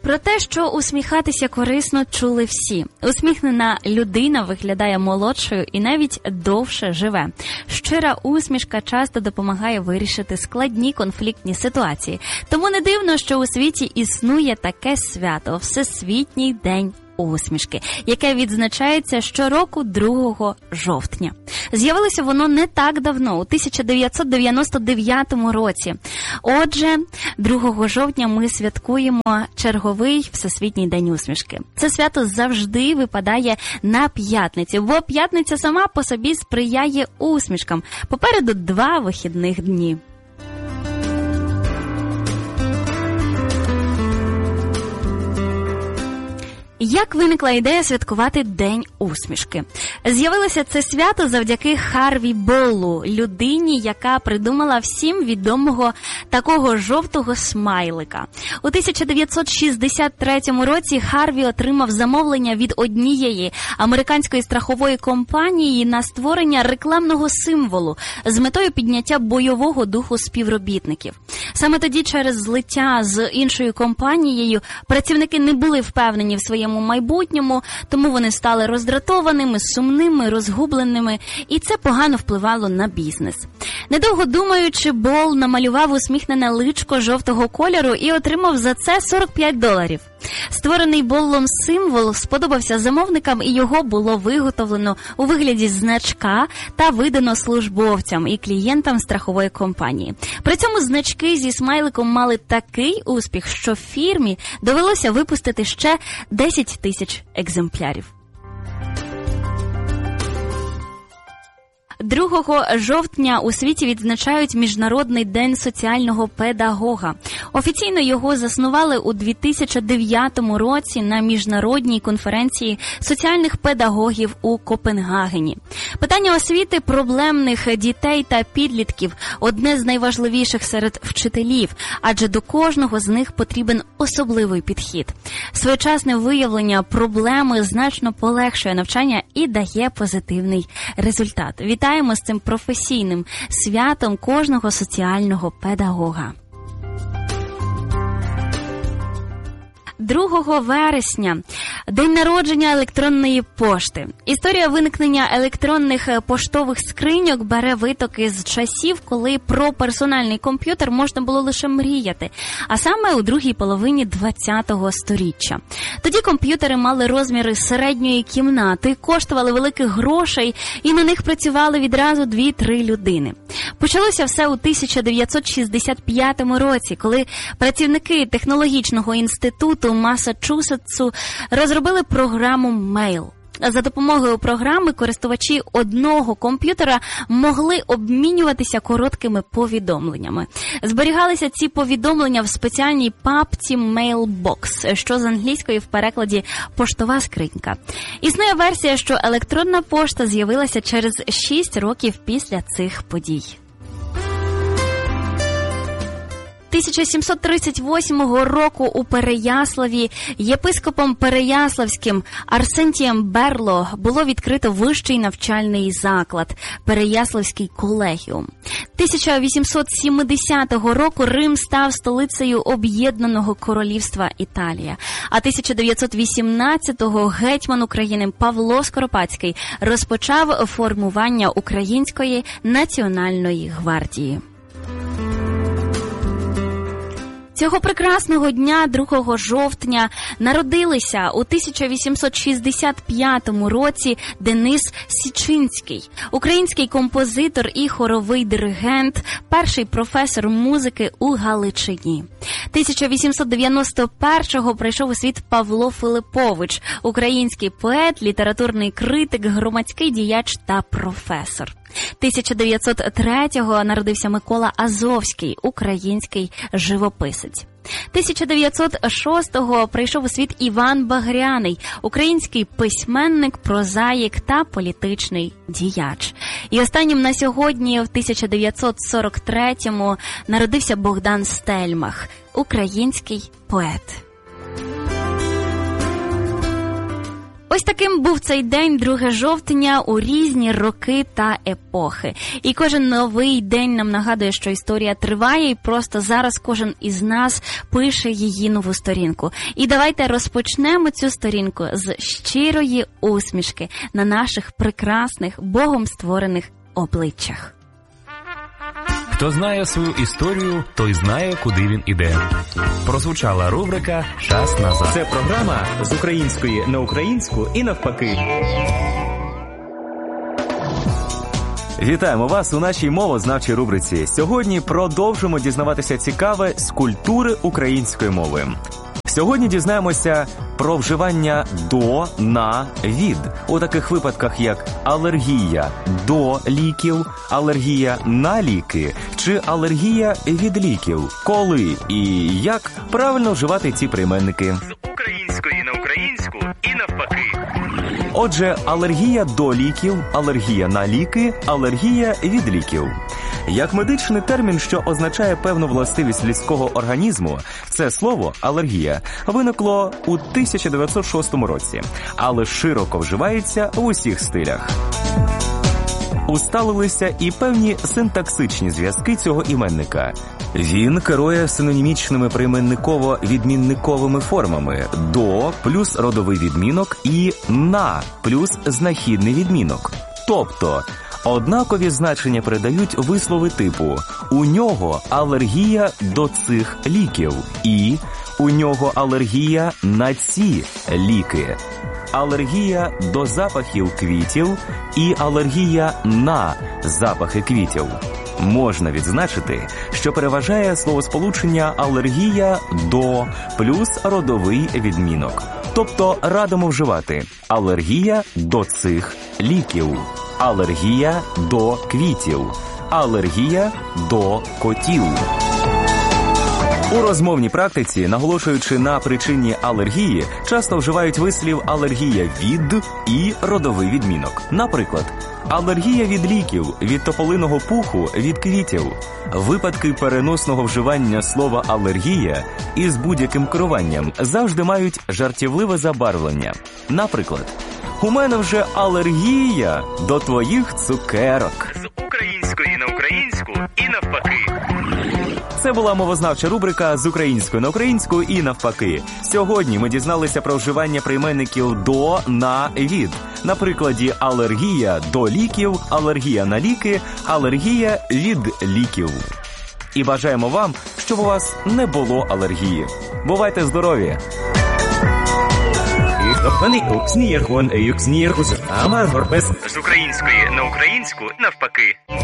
Про те, що усміхатися корисно, чули всі. Усміхнена людина виглядає молодшою і навіть довше живе. Щира усмішка часто допомагає вирішити складні конфліктні ситуації. Тому не дивно, що у світі існує таке свято – Всесвітній день усмішки, яке відзначається щороку 2 жовтня. З'явилося воно не так давно, у 1999 році. Отже, 2 жовтня ми святкуємо черговий Всесвітній день усмішки. Це свято завжди випадає на п'ятницю, бо п'ятниця сама по собі сприяє усмішкам. Попереду 2 вихідних дні. Як виникла ідея святкувати День усмішки? З'явилося це свято завдяки Харві Боллу, людині, яка придумала всім відомого такого жовтого смайлика. У 1963 році Харві отримав замовлення від однієї американської страхової компанії на створення рекламного символу з метою підняття бойового духу співробітників. Саме тоді через злиття з іншою компанією працівники не були впевнені в своєму майбутньому, тому вони стали роздратованими, сумними, розгубленими, і це погано впливало на бізнес. Недовго думаючи, Болл намалював усміхнене личко жовтого кольору і отримав за це $45. Створений Боллом символ сподобався замовникам, і його було виготовлено у вигляді значка та видано службовцям і клієнтам страхової компанії. При цьому значки зі смайликом мали такий успіх, що фірмі довелося випустити ще 10 тисяч екземплярів. 2 жовтня у світі відзначають Міжнародний день соціального педагога. Офіційно його заснували у 2009 році на Міжнародній конференції соціальних педагогів у Копенгагені. Питання освіти проблемних дітей та підлітків – одне з найважливіших серед вчителів, адже до кожного з них потрібен особливий підхід. Своєчасне виявлення проблеми значно полегшує навчання і дає позитивний результат. Вітаємо з цим професійним святом кожного соціального педагога. 2 вересня – день народження електронної пошти. Історія виникнення електронних поштових скриньок бере витоки з часів, коли про персональний комп'ютер можна було лише мріяти, а саме у другій половині ХХ століття. Тоді комп'ютери мали розміри середньої кімнати, коштували великих грошей і на них працювали відразу 2-3 людини. Почалося все у 1965 році, коли працівники технологічного інституту Массачусетсу розробили програму Mail. За допомогою програми користувачі одного комп'ютера могли обмінюватися короткими повідомленнями. Зберігалися ці повідомлення в спеціальній папці Mailbox, що з англійської в перекладі «поштова скринька». Існує версія, що електронна пошта з'явилася через 6 років після цих подій. 1738 року у Переяславі єпископом Переяславським Арсентієм Берло було відкрито вищий навчальний заклад – Переяславський колегіум. 1870 року Рим став столицею Об'єднаного Королівства Італія, а 1918-го гетьман України Павло Скоропадський розпочав формування Української національної гвардії. Цього прекрасного дня, 2 жовтня, народилися у 1865 році Денис Січинський, український композитор і хоровий диригент, перший професор музики у Галичині. 1891-го прийшов у світ Павло Филиппович, український поет, літературний критик, громадський діяч та професор. 1903-го народився Микола Азовський, український живописець. 1906-го прийшов у світ Іван Багряний, український письменник, прозаїк та політичний діяч. І останнім на сьогодні, в 1943-му, народився Богдан Стельмах, український поет. Ось таким був цей день, 2 жовтня, у різні роки та епохи. І кожен новий день нам нагадує, що історія триває, і просто зараз кожен із нас пише її нову сторінку. І давайте розпочнемо цю сторінку з щирої усмішки на наших прекрасних, Богом створених обличчях. Хто знає свою історію, той знає, куди він іде. Прозвучала рубрика «Час назад». Це програма з української на українську і навпаки. Вітаємо вас у нашій мовознавчій рубриці. Сьогодні продовжимо дізнаватися цікаве з культури української мови. Сьогодні дізнаємося про вживання «до», «на», «від» у таких випадках, як алергія до ліків, алергія на ліки чи алергія від ліків. Коли і як правильно вживати ці прийменники. З української на українську і навпаки. Отже, алергія до ліків, алергія на ліки, алергія від ліків. Як медичний термін, що означає певну властивість людського організму, це слово «алергія» виникло у 1906 році, але широко вживається в усіх стилях. Усталилися і певні синтаксичні зв'язки цього іменника. Він керує синонімічними прийменниково-відмінниковими формами «до» плюс родовий відмінок і «на» плюс знахідний відмінок. Тобто, однакові значення передають вислови типу «у нього алергія до цих ліків» і «у нього алергія на ці ліки». Алергія до запахів квітів і алергія на запахи квітів. Можна відзначити, що переважає словосполучення «алергія до» плюс родовий відмінок. Тобто радимо вживати «алергія до цих ліків», «алергія до квітів», «алергія до котів». У розмовній практиці, наголошуючи на причині алергії, часто вживають вислів «алергія від» і родовий відмінок. Наприклад, алергія від ліків, від тополиного пуху, від квітів. Випадки переносного вживання слова «алергія» із будь-яким керуванням завжди мають жартівливе забарвлення. Наприклад, «У мене вже алергія до твоїх цукерок». З української на українську і навпаки. Це була мовознавча рубрика «З української на українську і навпаки». Сьогодні ми дізналися про вживання прийменників «до», «на», «від». На прикладі алергія до ліків, алергія на ліки, алергія від ліків. І бажаємо вам, щоб у вас не було алергії. Бувайте здорові! З української на українську навпаки.